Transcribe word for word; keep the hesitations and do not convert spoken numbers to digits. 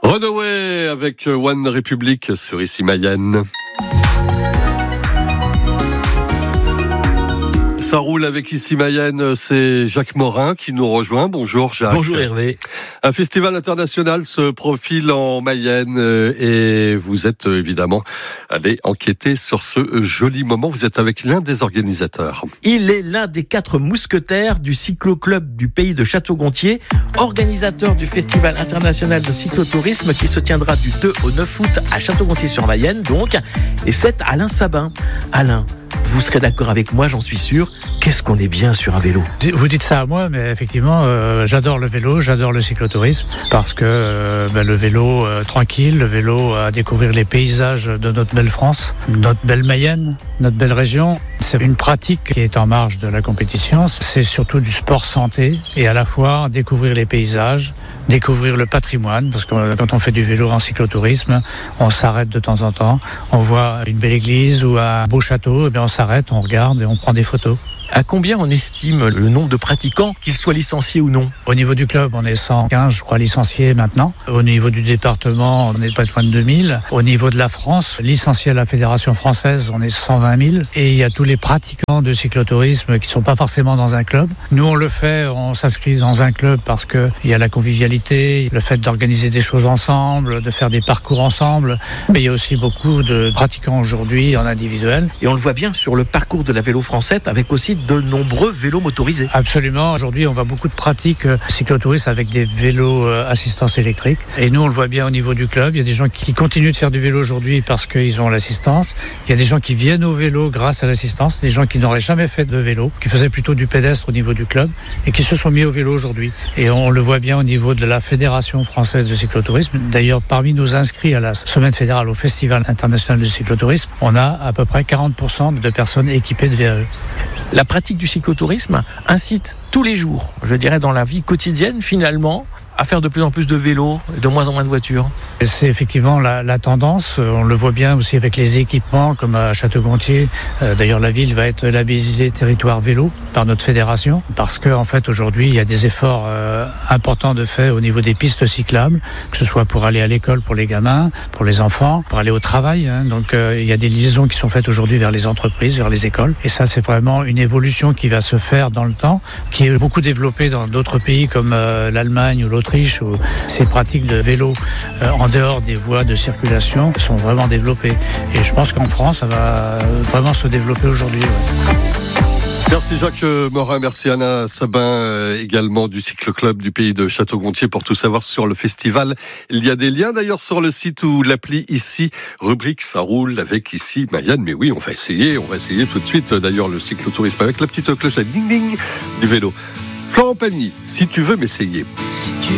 Runaway avec One Republic sur Ici Mayenne. Ça roule avec Ici Mayenne, c'est Jacques Morin qui nous rejoint. Bonjour Jacques. Bonjour Hervé. Un festival international se profile en Mayenne et vous êtes évidemment allé enquêter sur ce joli moment. Vous êtes avec l'un des organisateurs. Il est l'un des quatre mousquetaires du cyclo-club du pays de Château-Gontier, organisateur du festival international de cyclotourisme qui se tiendra du deux au neuf août à Château-Gontier-sur-Mayenne donc. Et c'est Alain Sabin. Alain, vous serez d'accord avec moi, j'en suis sûr. Qu'est-ce qu'on est bien sur un vélo. Vous dites ça à moi, mais effectivement, euh, j'adore le vélo, j'adore le cyclotourisme, parce que euh, ben, le vélo euh, tranquille, le vélo à découvrir les paysages de notre belle France, notre belle Mayenne, notre belle région. C'est une pratique qui est en marge de la compétition. C'est surtout du sport santé et à la fois découvrir les paysages, découvrir le patrimoine, parce que quand on fait du vélo en cyclotourisme, on s'arrête de temps en temps, on voit une belle église ou un beau château, et bien on s'arrête, on regarde et on prend des photos. À combien on estime le nombre de pratiquants, qu'ils soient licenciés ou non? Au niveau du club, on est cent quinze, je crois, licenciés maintenant. Au niveau du département, on n'est pas loin de deux mille. Au niveau de la France, licenciés à la Fédération française, on est cent vingt mille. Et il y a tous les pratiquants de cyclotourisme qui ne sont pas forcément dans un club. Nous, on le fait, on s'inscrit dans un club parce qu'il y a la convivialité, le fait d'organiser des choses ensemble, de faire des parcours ensemble. Mais il y a aussi beaucoup de pratiquants aujourd'hui en individuel. Et on le voit bien sur le parcours de la Vélo Française, avec aussi de nombreux vélos motorisés. Absolument. Aujourd'hui, on voit beaucoup de pratiques cyclotouristes avec des vélos assistance électrique. Et nous, on le voit bien au niveau du club. Il y a des gens qui continuent de faire du vélo aujourd'hui parce qu'ils ont l'assistance. Il y a des gens qui viennent au vélo grâce à l'assistance. Des gens qui n'auraient jamais fait de vélo, qui faisaient plutôt du pédestre au niveau du club et qui se sont mis au vélo aujourd'hui. Et on le voit bien au niveau de la Fédération française de cyclotourisme. D'ailleurs, parmi nos inscrits à la semaine fédérale au Festival international de cyclotourisme, on a à peu près quarante pour cent de personnes équipées de V A E. La pratique du cyclotourisme incite tous les jours, je dirais dans la vie quotidienne finalement, à faire de plus en plus de vélos et de moins en moins de voitures. C'est effectivement la, la tendance. On le voit bien aussi avec les équipements comme à Château-Gontier. Euh, d'ailleurs, la ville va être labellisée territoire vélo par notre fédération parce que en fait aujourd'hui il y a des efforts euh, importants de fait au niveau des pistes cyclables, que ce soit pour aller à l'école pour les gamins, pour les enfants, pour aller au travail. Hein. Donc euh, il y a des liaisons qui sont faites aujourd'hui vers les entreprises, vers les écoles. Et ça, c'est vraiment une évolution qui va se faire dans le temps, qui est beaucoup développée dans d'autres pays comme euh, l'Allemagne ou l'Autriche. Où ces pratiques de vélo euh, en dehors des voies de circulation sont vraiment développées. Et je pense qu'en France, ça va vraiment se développer aujourd'hui. Ouais. Merci Jacques Morin, merci Alain Sabin euh, également du cyclo-club du pays de Château-Gontier pour tout savoir sur le festival. Il y a des liens d'ailleurs sur le site ou l'appli Ici, rubrique ça roule avec Ici Mayenne. Mais oui, on va essayer, on va essayer tout de suite d'ailleurs le cyclotourisme avec la petite clochette ding ding du vélo. Florent Pagny, si tu veux m'essayer. Si tu